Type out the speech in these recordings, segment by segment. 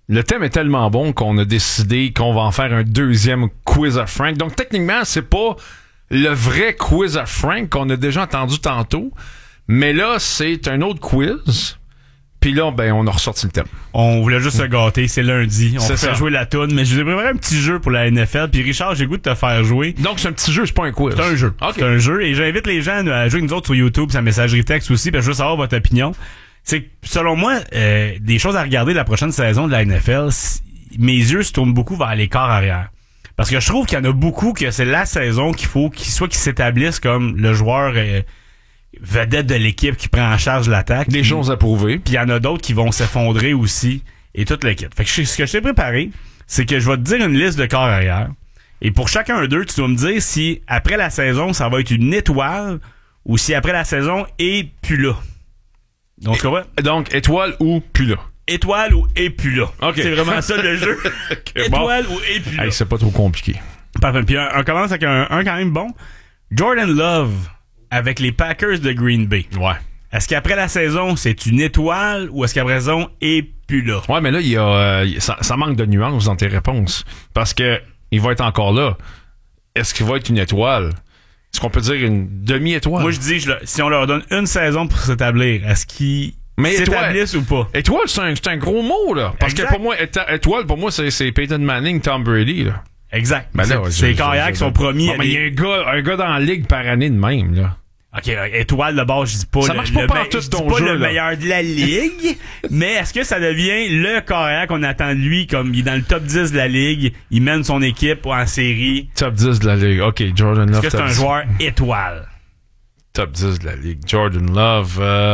le thème est tellement bon qu'on a décidé qu'on va en faire un deuxième quiz à Frank. Donc, techniquement, c'est pas le vrai quiz à Frank qu'on a déjà entendu tantôt. Mais là, c'est un autre quiz. Puis là, ben, on a ressorti le thème. On voulait juste se gâter, c'est lundi. On C'est fait ça. jouer la toune, mais je vous ai préparé un petit jeu pour la NFL. Puis Richard, j'ai le goût de te faire jouer. Donc, c'est un petit jeu, c'est pas un quiz. C'est un jeu. OK. C'est un jeu. Et j'invite les gens à jouer avec nous autres sur YouTube, sa messagerie texte aussi, parce que je veux savoir votre opinion. C'est que, selon moi, des choses à regarder de la prochaine saison de la NFL, mes yeux se tournent beaucoup vers les corps arrière. Parce que je trouve qu'il y en a beaucoup que c'est la saison qu'il faut qu'ils s'établissent comme le joueur vedette de l'équipe qui prend en charge l'attaque. Des choses à prouver. Puis il y en a d'autres qui vont s'effondrer aussi, et toute l'équipe. Fait que ce que je t'ai préparé, c'est que je vais te dire une liste de corps arrière. Et pour chacun d'eux, tu dois me dire si après la saison, ça va être une étoile ou si après la saison, et plus là. Donc, quoi? Donc, étoile ou plus là. Étoile ou et plus là. OK. C'est vraiment ça le jeu. Étoile ou et plus là. Hey, c'est pas trop compliqué. Parfait. Puis on commence avec un quand même bon. Jordan Love avec les Packers de Green Bay. Ouais. Est-ce qu'après la saison, c'est une étoile ou est-ce qu'après la saison, et plus là? Ouais, mais là, il y a, ça manque de nuances dans tes réponses. Parce que, il va être encore là. Est-ce qu'il va être une étoile? Est-ce qu'on peut dire une demi-étoile? Moi, je dis, si on leur donne une saison pour s'établir, est-ce qu'ils s'établissent ou pas? Étoile, c'est un gros mot, là. Parce Exact. que pour moi, étoile, pour moi, c'est Peyton Manning, Tom Brady, là. Exact. Ben là, c'est les carrières qui sont promis. Bon, mais il y a un gars dans la ligue par année de même, là. OK, étoile de base, je dis pas Ça marche pas pantoute, je dis ton pas jeu, le là. meilleur de la ligue, mais est-ce que ça devient le carrière qu'on attend de lui, comme il est dans le top 10 de la ligue, il mène son équipe en série? Top 10 de la ligue. OK, Jordan Love. Est-ce que c'est un joueur étoile? Top 10 de la ligue. Jordan Love.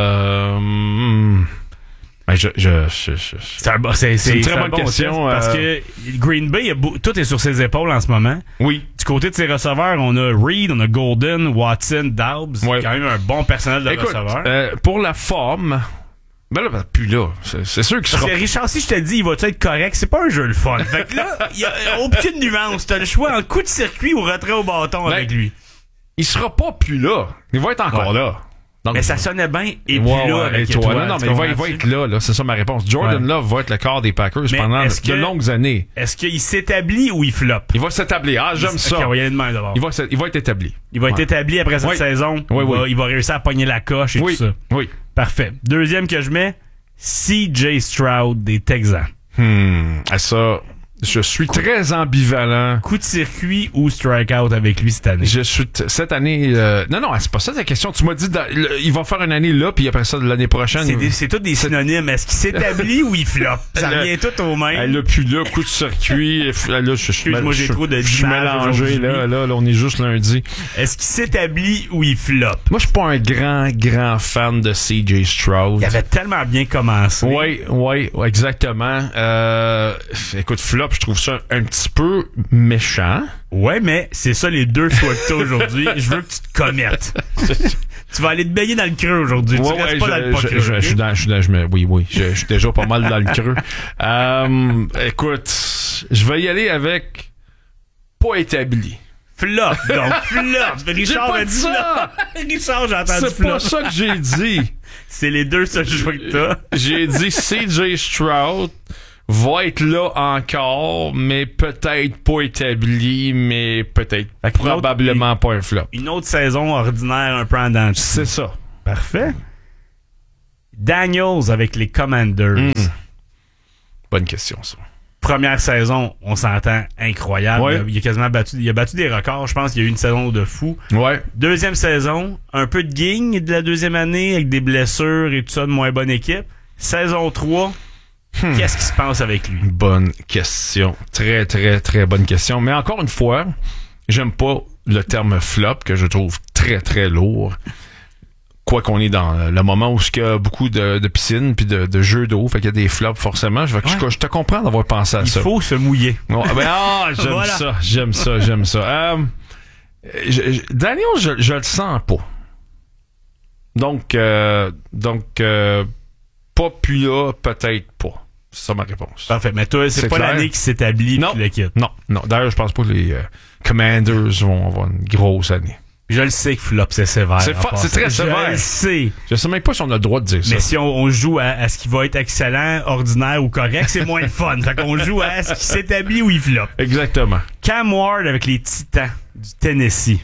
Ben, C'est une très bonne question. Parce que Green Bay, tout est sur ses épaules en ce moment. Oui. Du côté de ses receveurs, on a Reed, on a Golden, Watson, Doubs. Ouais. Quand même un bon personnel de Écoute, receveurs. pour la forme, ben là, plus là. C'est sûr qu'il Parce sera. que Richard, si je te dis, il va être correct, c'est pas un jeu le fun. Fait que là, il y a aucune nuance. T'as le choix en coup de circuit ou retrait au bâton avec lui. Il sera pas plus là. Il va être encore là. Donc, Mais ça sonnait bien et puis là avec étoile. étoile. Non, mais il va être là. C'est ça ma réponse. Jordan Love va être le corps des Packers Mais pendant est-ce de que- longues années. Est-ce qu'il s'établit ou il floppe? Il va s'établir. Ah, j'aime ça. Ok, on va y aller de main d'abord. Il va être établi. Il va être Ouais. établi après cette Oui. saison. Oui, oui. Il va réussir à pogner la coche et Oui. tout ça. Oui. Parfait. Deuxième que je mets, CJ Stroud des Texans. Ça, je suis très ambivalent. Coup de circuit ou strikeout avec lui cette année? Je suis cette année. Non, c'est pas ça ta question. Tu m'as dit il va faire une année là, puis après ça l'année prochaine. C'est tous des synonymes. Est-ce qu'il s'établit ou il floppe? Ça revient tout au même. Elle a plus là, coup de circuit. Là, Excuse-moi, j'ai trop de Je suis d'images mélangé aujourd'hui. là, on est juste lundi. Est-ce qu'il s'établit ou il floppe? Moi, je suis pas un grand fan de CJ Stroud. Il avait tellement bien commencé. Oui, exactement. Écoute, flop, je trouve ça un petit peu méchant. Ouais, mais c'est ça les deux choix que t'as aujourd'hui. Je veux que tu te commettes. Tu vas aller te baigner dans le creux aujourd'hui. Tu restes pas dans le pas creux. Je suis dans, oui, je suis déjà pas mal dans le creux. Écoute, je vais y aller avec pas établi. Flop, donc flop. Richard pas a dit dit ça. Richard, j'ai entendu C'est flop. pas ça que j'ai dit. C'est les deux seuls choix que t'as. J'ai dit CJ Stroud va être là encore, mais peut-être pas établi, mais peut-être Fait que probablement pas un flop. Une autre saison ordinaire un peu en dents de scie. C'est ça. Parfait. Daniels avec les Commanders. Bonne question, ça. Première saison, on s'entend incroyable. Ouais. Il a quasiment battu des records. Je pense qu'il y a eu une saison de fou. Ouais. Deuxième saison, un peu de guigne de la deuxième année avec des blessures et tout ça, de moins bonne équipe. Saison 3, qu'est-ce qui se passe avec lui? Bonne question. Très, très, très bonne question. Mais encore une fois, j'aime pas le terme flop, que je trouve très, très lourd. Quoi qu'on est dans le moment où il y a beaucoup de piscines puis de jeux d'eau, fait qu'il y a des flops forcément. Je te comprends d'avoir pensé à Il ça. faut se mouiller. Ouais, j'aime Voilà. ça, j'aime ça. Daniel, je le sens pas. Donc, pas puis là, peut-être pas. C'est ça ma réponse. Parfait. Mais toi, c'est pas clair. l'année qui s'établit Non. puis le quitte. Non. D'ailleurs, je pense pas que les Commanders vont avoir une grosse année. Je le sais que flop, c'est sévère. C'est très sévère. Je le sais. Je sais même pas si on a le droit de dire ça. Mais si on joue à ce qui va être excellent, ordinaire ou correct, c'est moins le fun. Fait qu'on joue à ce qui s'établit ou il flop. Exactement. Cam Ward avec les Titans du Tennessee.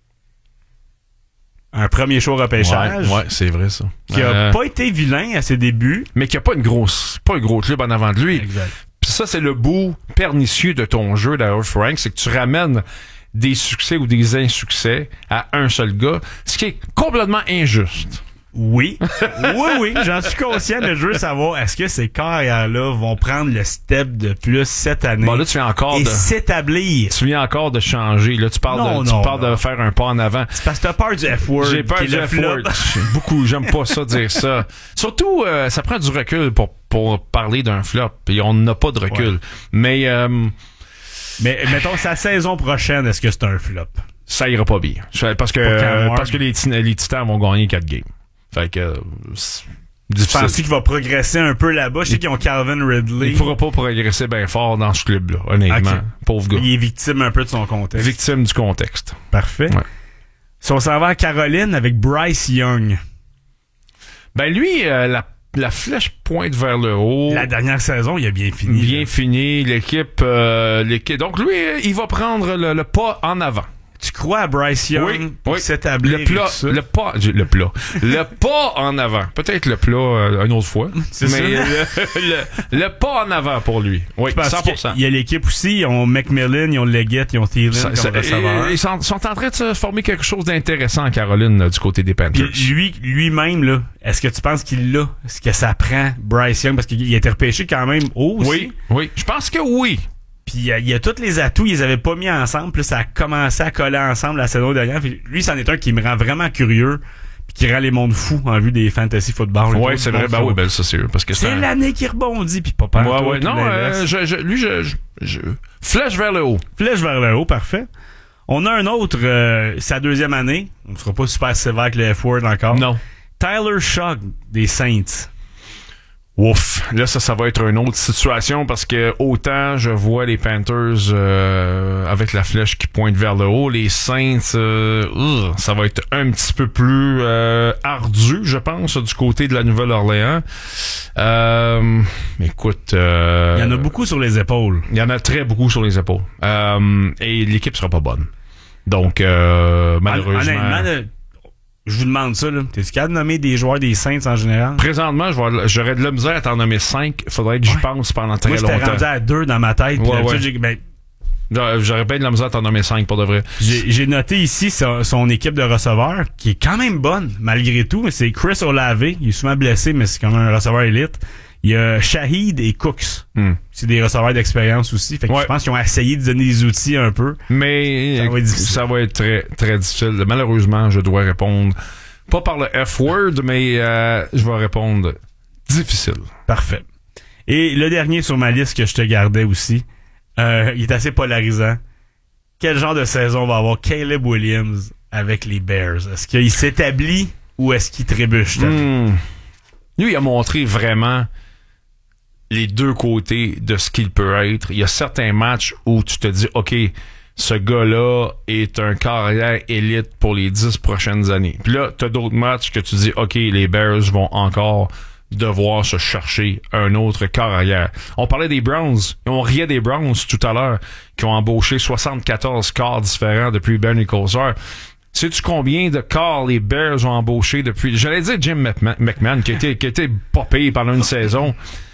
Un premier show repêchage. Ouais, c'est vrai ça. Qui a pas été vilain à ses débuts. Mais qui a pas un gros club en avant de lui. Exact. Puis ça, c'est le bout pernicieux de ton jeu, d'ailleurs, Frank, c'est que tu ramènes des succès ou des insuccès à un seul gars, ce qui est complètement injuste. Oui, j'en suis conscient, mais je veux savoir, est-ce que ces carrières-là vont prendre le step de plus cette année Bon, là, tu viens encore s'établir? Tu viens encore de changer. Là, tu parles de faire un pas en avant. C'est parce que t'as peur du F-word. J'ai peur du F-word. J'aime pas ça dire ça. Surtout, ça prend du recul pour parler d'un flop. Et on n'a pas de recul. Ouais. Mais mettons, sa saison prochaine, est-ce que c'est un flop? Ça ira pas bien. Parce que les Titans vont gagner 4 games. Fait que difficile. Penses-tu qu'il va progresser un peu là-bas? Je sais qu'ils ont Calvin Ridley. Il pourra pas progresser bien fort dans ce club-là, honnêtement. Okay. Pauvre gars. Il est victime un peu de son contexte. Victime du contexte. Parfait. Ouais. Si on s'en va à Caroline avec Bryce Young. Ben lui, la flèche pointe vers le haut. La dernière saison, il a bien fini. Bien fini. L'équipe. Donc lui, il va prendre le pas en avant. Tu crois à Bryce Young pour s'établir? Le pas en avant. Peut-être le plat une autre fois. C'est mais le pas en avant pour lui. Oui, 100%. Il y a l'équipe aussi. Ils ont McMillan, ils ont Leggett, ils ont Thielen comme receveur. Ils sont en train de se former quelque chose d'intéressant en Caroline du côté des Panthers. Lui-même, là, est-ce que tu penses qu'il l'a? Est-ce que ça prend Bryce Young? Parce qu'il a été repêché quand même haut aussi. Oui. Je pense que oui. Puis il y a tous les atouts, ils les avaient pas mis ensemble, puis ça a commencé à coller ensemble la saison dernière. Puis lui, c'en est un qui me rend vraiment curieux, puis qui rend les mondes fous en vue des fantasy football. Ouais, c'est vrai. Ben ça c'est sûr, parce que c'est l'année qui rebondit, puis pas ouais. Non, je flèche vers le haut. Flèche vers le haut, parfait. On a un autre, sa deuxième année. On sera pas super sévère que le F-word encore. Non. Tyler Shugg des Saints. Ouf, là ça va être une autre situation parce que autant je vois les Panthers avec la flèche qui pointe vers le haut, les Saints ça va être un petit peu plus ardu, je pense, du côté de la Nouvelle-Orléans. Écoute, il y en a beaucoup sur les épaules. Il y en a très beaucoup sur les épaules. Et l'équipe sera pas bonne. Donc malheureusement. Honnêtement, je vous demande ça, là. T'es-tu capable de nommer des joueurs des Saints en général? Présentement, j'aurais de la misère à t'en nommer 5. Faudrait que j'y pense pendant très longtemps. Moi, j'étais rendu à 2 dans ma tête. J'aurais bien de la misère à t'en nommer 5 pour de vrai. J'ai noté ici son équipe de receveurs, qui est quand même bonne, malgré tout. Mais c'est Chris Olave. Il est souvent blessé, mais c'est quand même un receveur élite. Il y a Shahid et Cooks. C'est des receveurs d'expérience aussi. Fait que je pense qu'ils ont essayé de donner des outils un peu. Mais ça va être très, très difficile. Malheureusement, je dois répondre pas par le F-word, mais je vais répondre difficile. Parfait. Et le dernier sur ma liste que je te gardais aussi, il est assez polarisant. Quel genre de saison va avoir Caleb Williams avec les Bears? Est-ce qu'il s'établit ou est-ce qu'il trébuche? Lui, il a montré vraiment les deux côtés de ce qu'il peut être. Il y a certains matchs où tu te dis, OK, ce gars-là est un carrière élite pour les 10 prochaines années. Puis là, t'as d'autres matchs que tu dis, OK, les Bears vont encore devoir se chercher un autre carrière. On parlait des Browns. On riait des Browns tout à l'heure, qui ont embauché 74 corps différents depuis Bernie Kosar. Sais-tu combien de corps les Bears ont embauché depuis... J'allais dire Jim McMahon, qui a été pas payé pendant une saison.